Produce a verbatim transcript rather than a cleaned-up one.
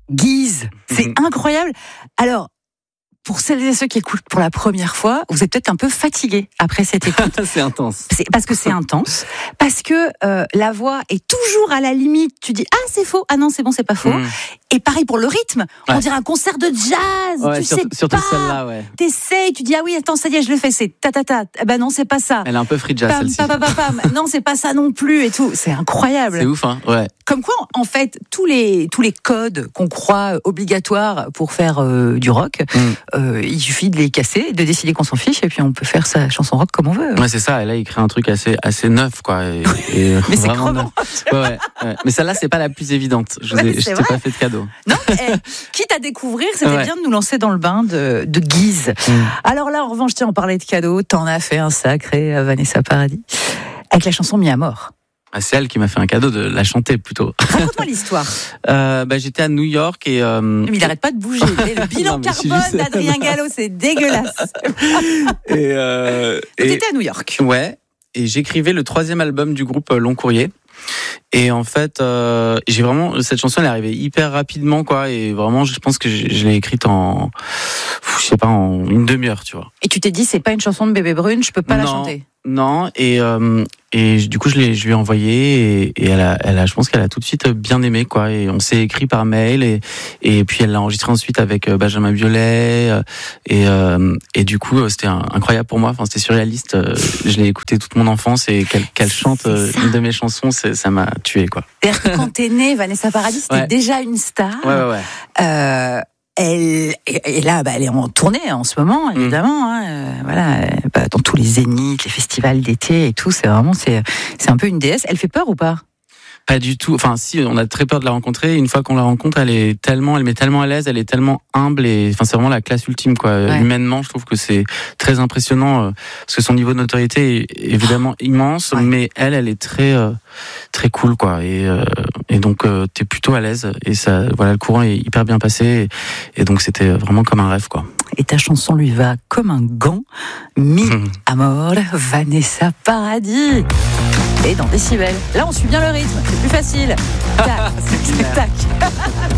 Guise, c'est mmh. incroyable. Alors, pour celles et ceux qui écoutent pour la première fois, vous êtes peut-être un peu fatigués après cette écoute. C'est intense. C'est parce que c'est intense, parce que euh, la voix est toujours à la limite. Tu dis ah c'est faux, ah non c'est bon c'est pas faux. Mmh. Et pareil pour le rythme, ouais. on dirait un concert de jazz. Ouais, tu surtout, sais surtout pas. Celle-là, ouais. T'essayes, tu dis ah oui attends ça y est je le fais, c'est ta ta ta. Eh ben non c'est pas ça. Elle est un peu free jazz pam, celle-ci. Pam, pam, pam, pam. Non c'est pas ça non plus et tout. C'est incroyable. C'est ouf hein. Ouais. Comme quoi en fait tous les tous les codes qu'on croit obligatoires pour faire euh, du rock, mmh. euh, il suffit de les casser, de décider qu'on s'en fiche et puis on peut faire sa chanson rock comme on veut. Ouais c'est ça. Et là il crée un truc assez assez neuf quoi. Et, et mais c'est crevant. Ouais, ouais, ouais. Mais celle-là c'est pas la plus évidente. Je ouais, t'ai pas fait de cadeau. Non. Eh, quitte à découvrir, c'était ouais. bien de nous lancer dans le bain de, de Guise. Mmh. Alors là, en revanche, tiens, on parlait de cadeaux. T'en as fait un sacré à Vanessa Paradis avec la chanson Mis à mort. Ah, c'est elle qui m'a fait un cadeau de la chanter plutôt. Raconte-moi l'histoire. Euh, bah, j'étais à New York et. Euh... Mais il n'arrête pas de bouger. Le bilan non, carbone juste... d'Adrien Gallo, c'est dégueulasse. Et, euh, et... T'étais à New York. Ouais. Et j'écrivais le troisième album du groupe Long Courrier. Et en fait, euh, j'ai vraiment cette chanson elle est arrivée hyper rapidement quoi. Et vraiment, je pense que je, je l'ai écrite en, je sais pas, en une demi-heure, tu vois. Et tu t'es dit c'est pas une chanson de Bébé Brune, je peux pas non, la chanter. Non. Et euh, et du coup je l'ai, je lui ai envoyé et, et elle a, elle a, je pense qu'elle a tout de suite bien aimé quoi. Et on s'est écrit par mail et et puis elle l'a enregistré ensuite avec Benjamin Biolay et euh, et du coup c'était incroyable pour moi. Enfin c'était surréaliste. Je l'ai écouté toute mon enfance et qu'elle, qu'elle chante une de mes chansons, c'est, ça m'a tué quoi. C'est-à-dire que quand t'es née, Vanessa Paradis c'était ouais. déjà une star. Ouais ouais ouais. Euh, Elle, et là, bah, elle est en tournée en ce moment, évidemment. Mmh. Hein, euh, voilà, bah, dans tous les zéniths, les festivals d'été et tout, c'est vraiment, c'est, c'est un peu une déesse. Elle fait peur ou pas ? Pas du tout. Enfin, si, on a très peur de la rencontrer. Une fois qu'on la rencontre, elle est tellement, elle met tellement à l'aise, elle est tellement humble et, enfin, c'est vraiment la classe ultime, quoi. Ouais. Humainement, je trouve que c'est très impressionnant euh, parce que son niveau de notoriété est évidemment immense, ouais. mais elle, elle est très, euh, très cool, quoi. Et, euh, et donc, euh, t'es plutôt à l'aise et ça, voilà, le courant est hyper bien passé et, et donc c'était vraiment comme un rêve, quoi. Et ta chanson lui va comme un gant. Mis à mort, Vanessa Paradis. Et dans Décibel. Là, on suit bien le rythme. C'est plus facile. Tac, tac.